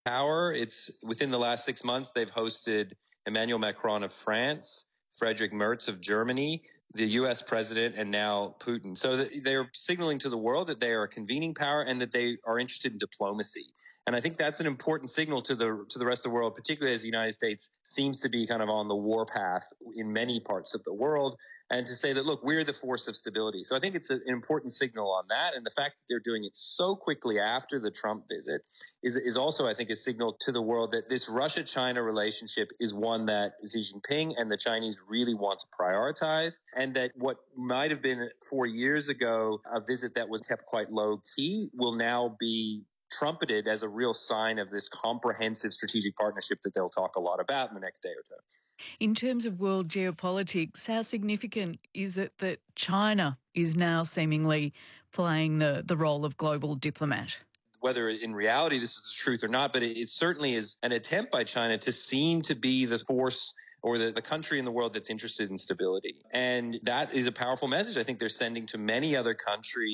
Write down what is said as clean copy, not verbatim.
power. It's within the last 6 months, they've hosted Emmanuel Macron of France, Friedrich Merz of Germany, the U.S. president, and now Putin. So they're signaling to the world that they are a convening power and that they are interested in diplomacy. And I think that's an important signal to the rest of the world, particularly as the United States seems to be kind of on the warpath in many parts of the world. And to say that, look, we're the force of stability. So I think it's an important signal on that. And the fact that they're doing it so quickly after the Trump visit is also, I think, a signal to the world that this Russia-China relationship is one that Xi Jinping and the Chinese really want to prioritize, and that what might have been 4 years ago a visit that was kept quite low key will now be trumpeted as a real sign of this comprehensive strategic partnership that they'll talk a lot about in the next day or two. In terms of world geopolitics, how significant is it that China is now seemingly playing the role of global diplomat? Whether in reality this is the truth or not, but it certainly is an attempt by China to seem to be the force or the country in the world that's interested in stability. And that is a powerful message I think they're sending to many other countries